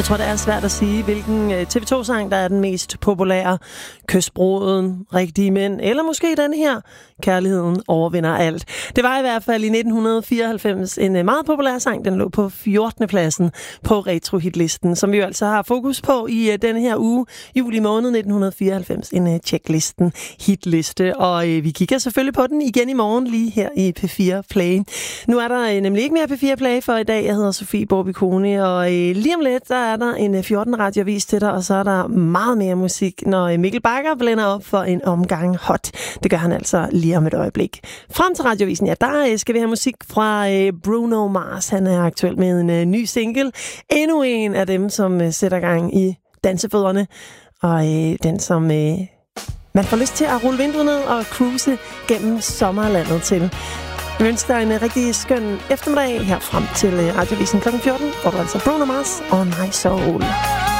Jeg tror, det er svært at sige, hvilken TV2-sang, der er den mest populære. Kysbruden, Rigtige Mænd, eller måske den her, Kærligheden overvinder alt. Det var i hvert fald i 1994 en meget populær sang. Den lå på 14. pladsen på retro-hitlisten, som vi jo altså har fokus på i denne her uge, juli måned 1994, en checklisten hitliste. Og vi kigger selvfølgelig på den igen i morgen, lige her i P4 Play. Nu er der nemlig ikke mere P4 Play for i dag. Jeg hedder Sofie Borbikone, og lige om lidt, der er der en 14 radioavis til dig, og så er der meget mere musik, når Mikkel Bakker blænder op for en omgang hot. Det gør han altså lige om et øjeblik. Frem til radiovisen, ja, der skal vi have musik fra Bruno Mars. Han er aktuel med en ny single. Endnu en af dem, som sætter gang i dansefødderne, og den, som man får lyst til at rulle vinduet ned og cruise gennem sommerlandet til. Jeg ønsker dig en rigtig skøn eftermiddag her frem til radiovisen kl. 14, hvor du altså Bruno Mars og My Soul.